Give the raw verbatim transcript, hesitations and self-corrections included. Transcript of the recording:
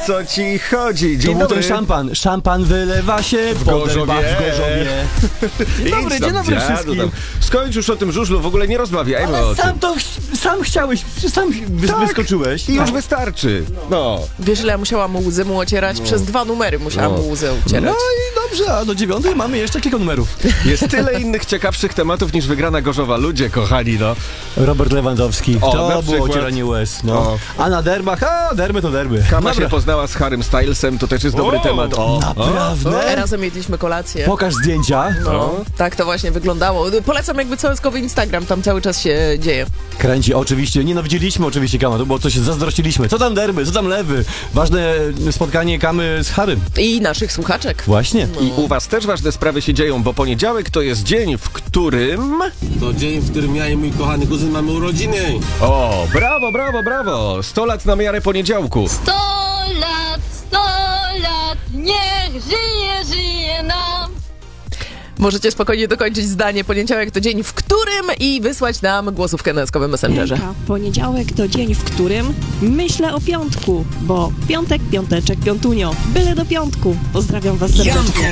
co ci chodzi? Dzień to dobry. ten szampan. Szampan wylewa się w Gorzowie. w Gorzowie. Dzień dobry, Idź dzień tam, dobry dziadu wszystkim. tam. Skończ już o tym żużlu, w ogóle nie rozmawiajmy Ale o tym. sam to, ch- sam chciałeś, sam wy, Tak. wyskoczyłeś. I już wystarczy. No. Wiesz, ile ja musiałam łzy mu ocierać? Przez dwa numery musiałam No. mu łzy No ocierać. i dobrze, a do dziewiątej mamy jeszcze kilka numerów. Jest tyle innych ciekawszych tematów niż wygrana Gorzowa. Ludzie kochani, no. Robert Lewandowski, O, na to było przykład. ocieranie łez. No. O. A na derbach, a derby to derby. Kama Dobra. się poznała z Harrym Stylesem, to też jest dobry O, temat. O, naprawdę? Razem jedliśmy kolację. Pokaż zdjęcia. No, tak to właśnie wyglądało. Polecam jakby całyskowy Instagram, tam cały czas się dzieje. Kręci, oczywiście. Nienawidzieliśmy oczywiście Kama, to było coś, zazdrościliśmy. Co tam derby, co tam lewy? Ważne spotkanie Kamy z Harrym. I naszych słuchaczek. Właśnie. I u was też ważne sprawy się dzieją, bo poniedziałek to jest dzień, w którym... To dzień, w którym ja i mój kochany kuzyn mamy urodziny. O, brawo, brawo, brawo! sto lat na miarę poniedziałku. Sto lat, sto lat, niech żyje, żyje nam. Możecie spokojnie dokończyć zdanie. Poniedziałek to dzień, w którym i wysłać nam głosówkę na eskowym Messengerze. Hejka, poniedziałek to dzień, w którym myślę o piątku, bo piątek, piąteczek, piątunio, byle do piątku. Pozdrawiam was serdecznie.